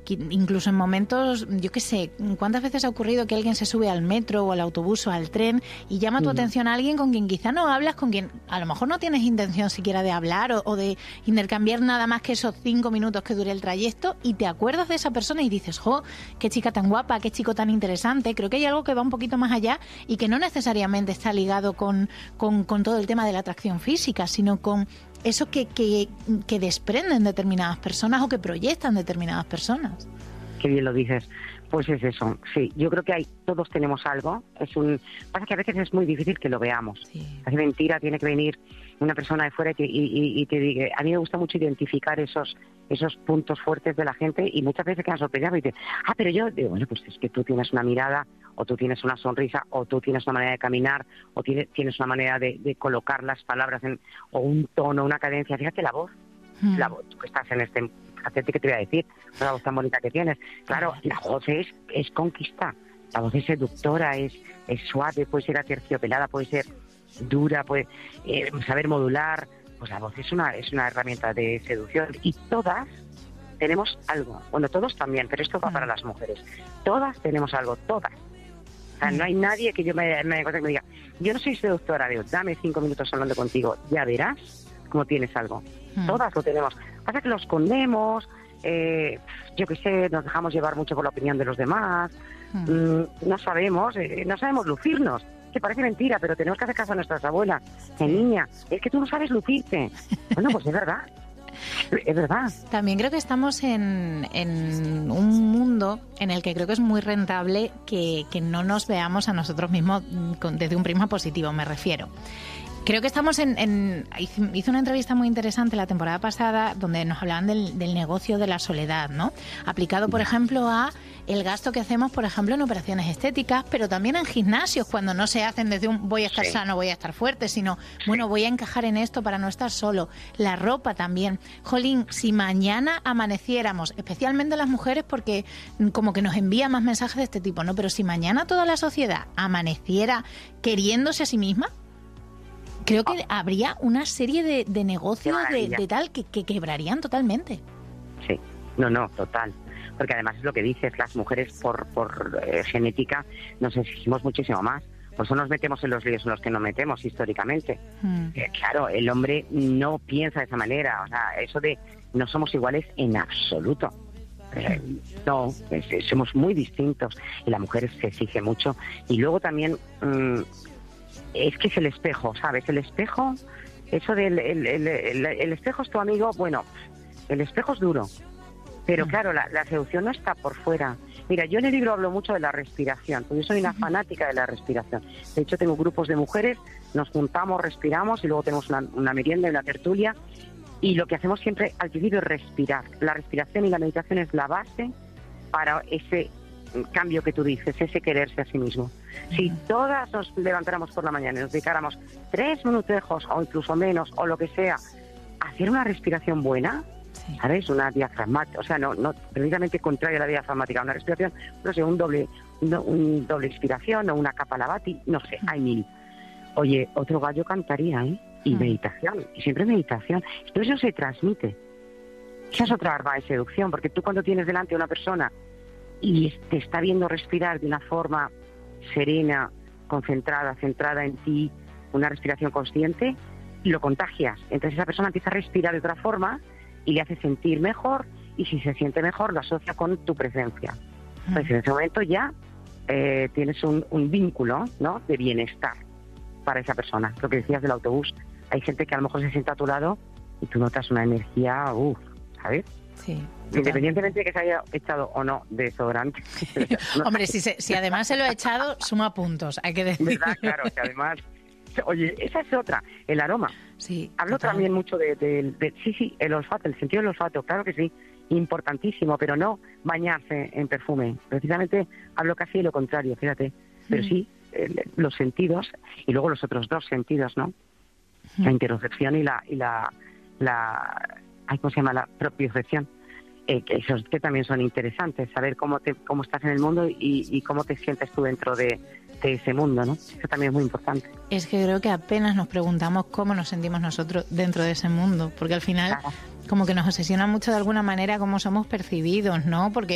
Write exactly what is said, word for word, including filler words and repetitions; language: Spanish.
incluso en momentos, yo qué sé, ¿cuántas veces ha ocurrido que alguien se sube al metro o al autobús o al tren y llama tu uh-huh. atención a alguien con quien quizá no hablas, con quien a lo mejor no tienes intención siquiera de hablar o, o de intercambiar nada más que esos cinco minutos que dure el trayecto, y te acuerdas de esa persona y dices, jo, qué chica tan guapa, qué chico tan interesante? Creo que hay algo que va un poquito más allá y que no necesariamente está ligado con, con, con todo el tema de la atracción física, sino con eso que, que, que desprenden determinadas personas o que proyectan determinadas personas. Qué bien lo dices. Pues es eso, sí. Yo creo que hay, todos tenemos algo. Es un pasa que a veces es muy difícil que lo veamos. Sí. Es mentira, tiene que venir una persona de fuera y, y, y te diga. A mí me gusta mucho identificar esos esos puntos fuertes de la gente y muchas veces quedan sorprendidos y dicen, ah, pero yo digo, bueno, pues es que tú tienes una mirada, o tú tienes una sonrisa, o tú tienes una manera de caminar, o tienes, tienes una manera de, de colocar las palabras en, o un tono, una cadencia. Fíjate la voz, mm. la voz, tú que estás en este, fíjate que te voy a decir, la voz tan bonita que tienes. Claro, la voz es, es conquista, la voz es seductora, es, es suave, puede ser aterciopelada, puede ser dura, puede eh, saber modular. Pues la voz es una, es una herramienta de seducción y todas tenemos algo. Bueno, todos también, pero esto va para las mujeres. Todas tenemos algo, todas. O sea, no hay nadie que yo me, me, me diga, yo no soy seductora, digo, dame cinco minutos hablando contigo, ya verás cómo tienes algo. Mm. Todas lo tenemos. Pasa que lo escondemos, eh, yo qué sé, nos dejamos llevar mucho por la opinión de los demás, mm. Mm, no sabemos, eh, no sabemos lucirnos. Que parece mentira, pero tenemos que hacer caso a nuestras abuelas. Sí. Eh, niña, es que tú no sabes lucirte. Bueno, pues es verdad. Es verdad. También creo que estamos en, en un mundo en el que creo que es muy rentable que, que no nos veamos a nosotros mismos con, desde un prisma positivo, me refiero. Creo que estamos en, en... Hice una entrevista muy interesante la temporada pasada donde nos hablaban del, del negocio de la soledad, ¿no? Aplicado, por ejemplo, a el gasto que hacemos, por ejemplo, en operaciones estéticas, pero también en gimnasios, cuando no se hacen desde un voy a estar sí. sano, voy a estar fuerte, sino, bueno, voy a encajar en esto para no estar solo. La ropa también. Jolín, si mañana amaneciéramos, especialmente las mujeres, porque como que nos envía más mensajes de este tipo, ¿no? Pero si mañana toda la sociedad amaneciera queriéndose a sí misma, creo que habría una serie de, de negocios de, de tal que, que quebrarían totalmente. Sí, no, no, total. Porque además es lo que dices, las mujeres por, por eh, genética nos exigimos muchísimo más. Por eso nos metemos en los líos en los que nos metemos históricamente. Mm. Eh, claro, el hombre no piensa de esa manera. O sea, eso de no somos iguales en absoluto. Eh, no, es, somos muy distintos. Y la mujer se exige mucho. Y luego también... Mmm, es que es el espejo, ¿sabes? El espejo, eso del el, el, el, el espejo es tu amigo, bueno, el espejo es duro, pero claro, la, la seducción no está por fuera. Mira, yo en el libro hablo mucho de la respiración, porque yo soy una fanática de la respiración. De hecho, tengo grupos de mujeres, nos juntamos, respiramos y luego tenemos una, una merienda y una tertulia, y lo que hacemos siempre al principio es respirar. La respiración y la meditación es la base para ese cambio que tú dices, ese quererse a sí mismo. Si todas nos levantáramos por la mañana y nos dedicáramos tres minutejos o incluso menos o lo que sea a hacer una respiración buena, sí. ¿sabes? Una diafragmática, o sea, no, no precisamente contraria a la diafragmática, una respiración, no sé, un doble, no, un doble inspiración o una kapalabhati, no sé, hay mil. Oye, otro gallo cantaría, ¿eh? Y mm. meditación, y siempre meditación. Todo eso se transmite. Esa es otra arma de seducción, porque tú cuando tienes delante a una persona y te está viendo respirar de una forma serena, concentrada, centrada en ti, una respiración consciente, lo contagias. Entonces esa persona empieza a respirar de otra forma y le hace sentir mejor, y si se siente mejor lo asocia con tu presencia. Entonces en ese momento ya eh, tienes un, un vínculo, ¿no?, de bienestar para esa persona. Lo que decías del autobús, hay gente que a lo mejor se sienta a tu lado y tú notas una energía, uff, ¿sabes? Sí. Independientemente de que se haya echado o no desodorante. No. Hombre, si, se, si además se lo ha echado, suma puntos, hay que decir. ¿Verdad? Claro, que además... Oye, esa es otra, el aroma. Sí. Hablo total. También mucho de, de, de... Sí, sí, el olfato, el sentido del olfato, claro que sí, importantísimo, pero no bañarse en perfume. Precisamente hablo casi de lo contrario, fíjate. Pero mm. sí, eh, los sentidos, y luego los otros dos sentidos, ¿no? Mm. La interocepción y la... Y la, la ¿cómo se llama? La propiocepción. Eh, que esos que también son interesantes, saber cómo te cómo estás en el mundo y, y cómo te sientes tú dentro de, de ese mundo, ¿no? Eso también es muy importante. Es que creo que apenas nos preguntamos cómo nos sentimos nosotros dentro de ese mundo, porque al final claro. como que nos obsesiona mucho de alguna manera cómo somos percibidos, ¿no? Porque